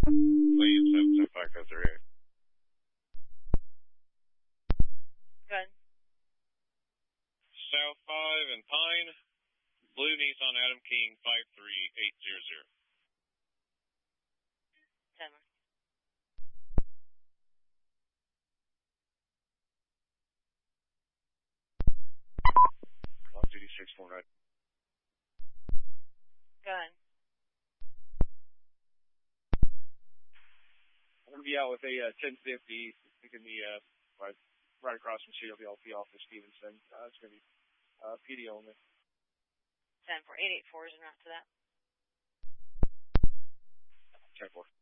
William 775 goes there. Good. South 5 and Pine. Blue Nissan Adam King 53800. 10. Off duty 649. Go ahead. I'm going to be out with a 1050, taking the right across from CWLP off of Stevenson. It's going to be PD only. 10-4. 884 is not to that. 10-4.